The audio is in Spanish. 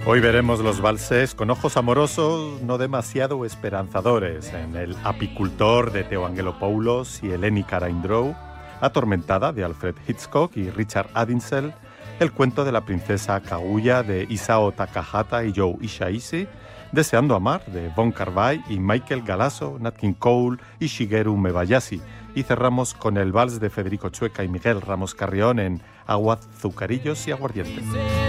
Hoy veremos los valses con ojos amorosos no demasiado esperanzadores en El apicultor de Teo Angelopoulos y Eleni Karaindrou, Atormentada de Alfred Hitchcock y Richard Addinsell, El cuento de la princesa Kaguya de Isao Takahata y Joe Hisaishi, Deseando amar de Von Kar-wai y Michael Galasso, Nat King Cole y Shigeru Mebayashi. Y cerramos con el vals de Federico Chueca y Miguel Ramos Carrión en Aguas, Azucarillos y Aguardiente.